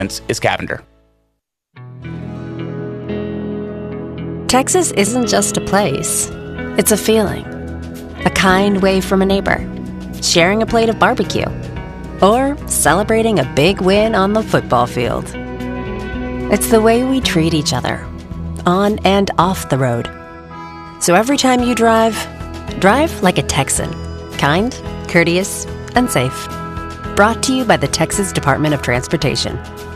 is Cavender. Texas isn't just a place, it's a feeling. A kind wave from a neighbor, sharing a plate of barbecue, or celebrating a big win on the football field. It's the way we treat each other, on and off the road. So every time you drive like a Texan. Kind, courteous, and safe. Brought to you by the Texas Department of Transportation.